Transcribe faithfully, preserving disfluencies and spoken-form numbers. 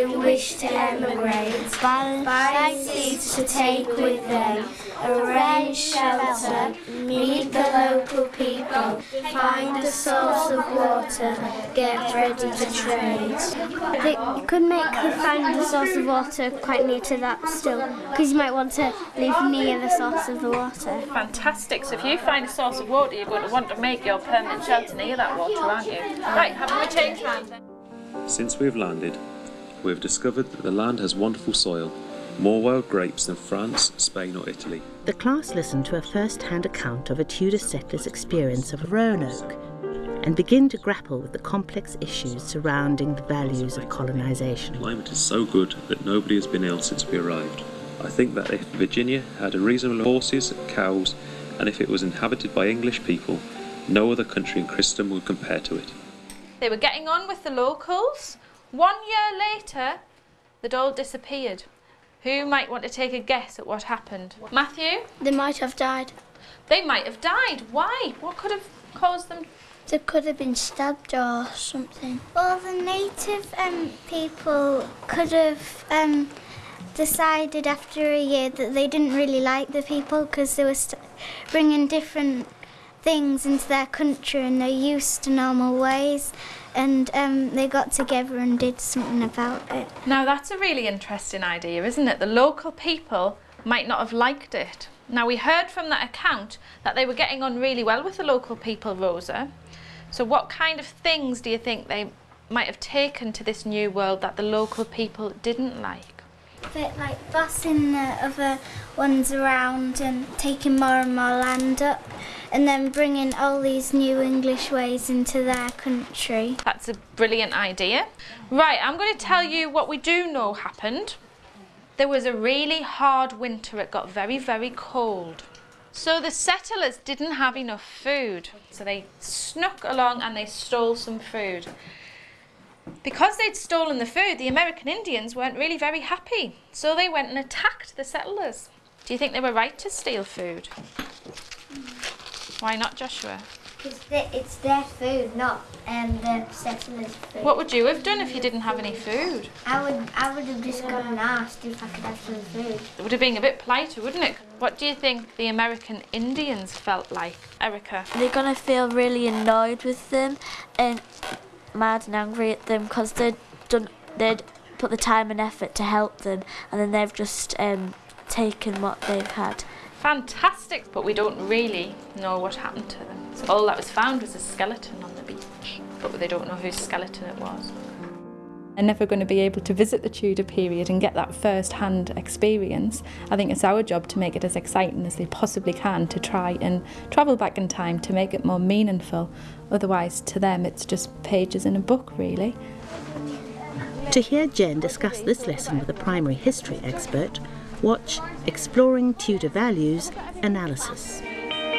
who wish to emigrate, buy seeds to take with them, arrange shelter, meet the local people, find a source of water, get ready to trade. They, you could make the find the source of water quite near to that still, because you might want to live near the source of the water. Fantastic, so if you find a source of water, you're going to want to make your permanent shelter near that water, aren't you? Right, haven't we changed round then? Since we've landed, we've discovered that the land has wonderful soil, more wild grapes than France, Spain or Italy. The class listened to a first-hand account of a Tudor settler's experience of Roanoke and begin to grapple with the complex issues surrounding the values of colonisation. The climate is so good that nobody has been ill since we arrived. I think that if Virginia had a reasonable horses, cows, and if it was inhabited by English people, no other country in Christendom would compare to it. They were getting on with the locals. One year later, they'd all disappeared. Who might want to take a guess at what happened? Matthew? They might have died. They might have died. Why? What could have caused them? They could have been stabbed or something. Well, the native um, people could have um, decided after a year that they didn't really like the people because they were st bringing different things into their country and they're used to normal ways, and um, they got together and did something about it. Now that's a really interesting idea, isn't it? The local people might not have liked it. Now we heard from that account that they were getting on really well with the local people, Rosa. So what kind of things do you think they might have taken to this new world that the local people didn't like? But like bossing the other ones around and taking more and more land up, and then bringing all these new English ways into their country. That's a brilliant idea. Right, I'm going to tell you what we do know happened. There was a really hard winter. It got very, very cold. So the settlers didn't have enough food. So they snuck along and they stole some food. Because they'd stolen the food, the American Indians weren't really very happy. So they went and attacked the settlers. Do you think they were right to steal food? Why not, Joshua? Because it's their food, not um, the settlers' food. What would you have done if you didn't have any food? I would, I would have just gone and asked if I could have some food. It would have been a bit politer, wouldn't it? What do you think the American Indians felt like, Erica? They're going to feel really annoyed with them and mad and angry at them because they'd done, they'd put the time and effort to help them, and then they've just um, taken what they've had. Fantastic, but we don't really know what happened to them. So all that was found was a skeleton on the beach, but they don't know whose skeleton it was. They're never going to be able to visit the Tudor period and get that first-hand experience. I think it's our job to make it as exciting as they possibly can, to try and travel back in time to make it more meaningful. Otherwise, to them, it's just pages in a book, really. To hear Jen discuss this lesson with a primary history expert, watch Exploring Tudor Values Analysis.